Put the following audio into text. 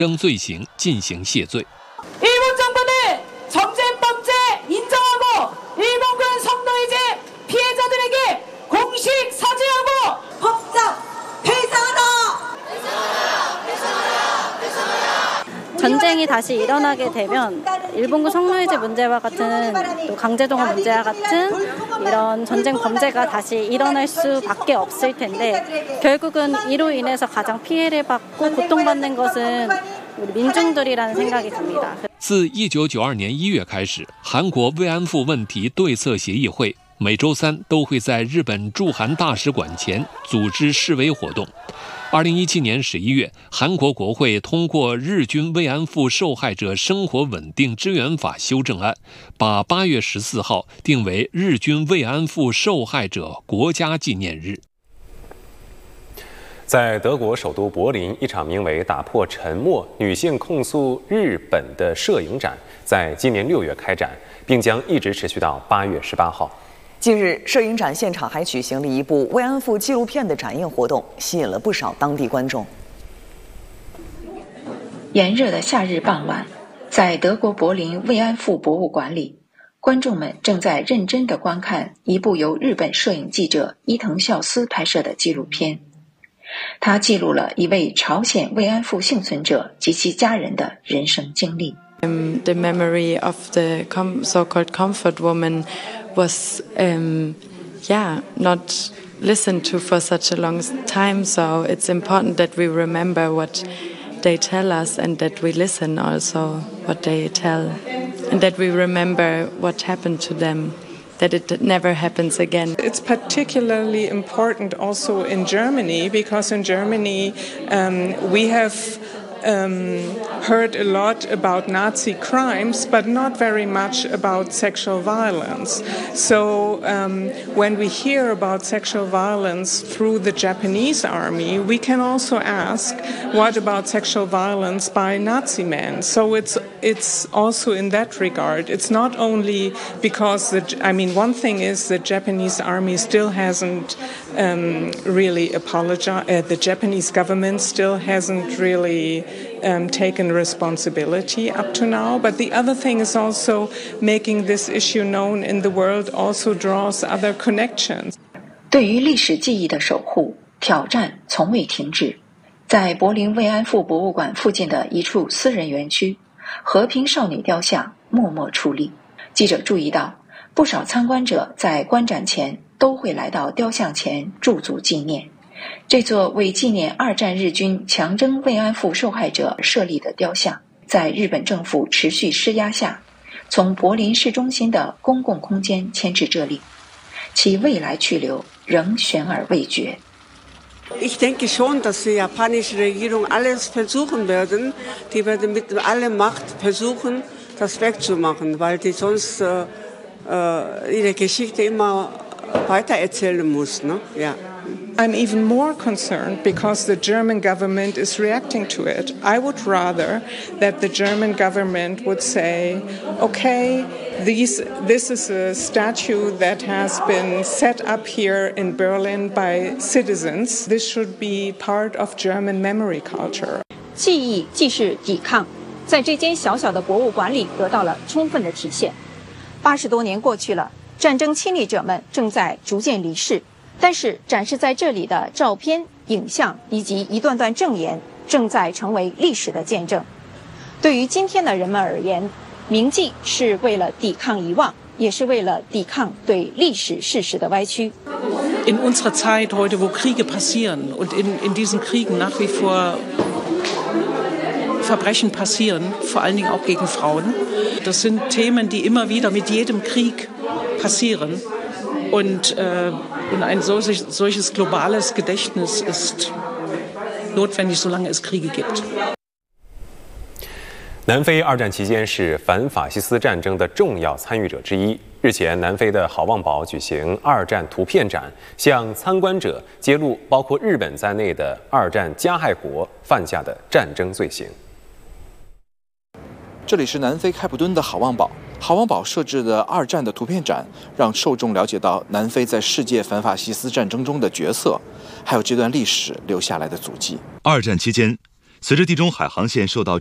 争罪行进行谢罪。 일본 정부는 전쟁 범죄 인정하고 일본군 성노예제 피해자들에게 공식 사죄하고 법적 배상하라. 전쟁이 다시 일어나게 되면 일본군 성노예제 문제와 같은 또 강제동원 문제와 같은 이런 전쟁 범죄가 다시 일어날 수밖에 없을 텐데 결국은 이로 인해서 가장 피해를 받고 고통받는 것은 우리 민중들이라는 생각이 듭니다. 自1992年1月开始，韩国慰安妇问题对策协议会每周3都会在日本驻韩大使馆前组织示威活动。2017年11月，韩国国会通过日军慰安妇受害者生活稳定支援法修正案，把8月14号定为日军慰安妇受害者国家纪念日。 在德国首都柏林，一场名为“打破沉默：女性控诉日本”的摄影展，在今年6月开展，并将一直持续到8月18号。 近日，摄影展现场还举行了一部慰安妇纪录片的展映活动，吸引了不少当地观众。 炎热的夏日傍晚，在德国柏林慰安妇博物馆里，观众们正在认真地观看一部由日本摄影记者伊藤孝司拍摄的纪录片。他记录了一位朝鲜慰安妇幸存者及其家人的人生经历。 The memory of the so-called comfort woman was, not listened to for such a long time. So it's important that we remember what they tell us and that we listen also what they tell, and that we remember what happened to them, that it never happens again. It's particularly important also in Germany, because in Germany we have heard a lot about Nazi crimes, but not very much about sexual violence. So when we hear about sexual violence through the Japanese army, we can also ask, what about sexual violence by Nazi men? So it's also in that regard. It's not only because one thing is the Japanese army still hasn't really apologized. The Japanese government still hasn't really taken responsibility up to now. But the other thing is also making this issue known in the world also draws other connections. 对于历史记忆的守护，挑战从未停止。在柏林慰安妇博物馆附近的一处私人园区，和平少女雕像默默矗立。记者注意到，不少参观者在观展前都会来到雕像前驻足纪念。这座为纪念2战日军强征慰安妇受害者设立的雕像，在日本政府持续施压下，从柏林市中心的公共空间迁至这里，其未来去留仍悬而未决。 Ich denke schon, dass die japanische Regierung alles versuchen werden. Die werden mit aller Macht versuchen, das wegzumachen, weil die sonst ihre Geschichte immer weitererzählen muss. Ne? Ja. I'm even more concerned because the German government is reacting to it. I would rather that the German government would say, okay, this is a statue that has been set up here in Berlin by citizens. This should be part of German memory culture. 记忆既是抵抗，在这间小小的博物馆里得到了充分的体现。80多年过去了，战争亲历者们正在逐渐离世。但是展示在这里的照片、影像以及一段段证言，正在成为历史的见证。对于今天的人们而言，铭记是为了抵抗遗忘，也是为了抵抗对历史事实的歪曲。 In unserer Zeit heute, wo Kriege passieren und in diesen Kriegen nach wie vor Verbrechen passieren, vor allen Dingen auch gegen Frauen, das sind Themen, die immer wieder mit jedem Krieg passieren. Und ein solches globales Gedächtnis ist notwendig, solange es Kriege gibt. 南非2战期间是反法西斯战争的重要参与者之一。日前，南非的好望角举行2战图片展，向参观者揭露包括日本在内的2战加害国犯下的战争罪行。 这里是南非开普敦的好望角。好望角设置的2战的图片展，让受众了解到南非在世界反法西斯战争中的角色，还有这段历史留下来的足迹。 2战期间， 随着地中海航线受到